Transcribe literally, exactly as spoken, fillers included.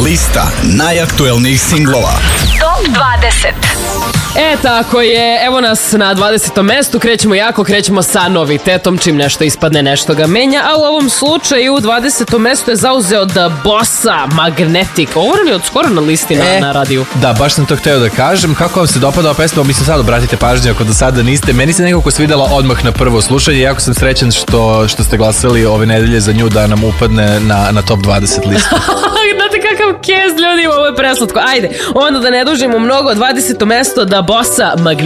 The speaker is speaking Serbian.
Lista najaktuelnijih singlova. Top dvadeset. E, tako je, evo nas na dvadesetom mestu, krećemo jako, krećemo sa novitetom, čim nešto ispadne, nešto ga menja, a u ovom slučaju dvadesetom mesto je zauzeo The Bossa, Magnetic. Ovo nam je od skoro na listi na, e, na radiju. Da, baš sam to hteo da kažem. Kako vam se dopada ova pesma, mislim sad obratite pažnju ako do sada niste. Meni se nekako svidela odmah na prvo slušanje, jako sam srećan što, što ste glasali ove nedelje za nju da nam upadne na, na top dvadeset listu. Znate kakav kez, ljudi, ovo je preslatko. Ajde, onda da ne dužimo mnogo, dvadeseto mesto The Bossa, Magnetic.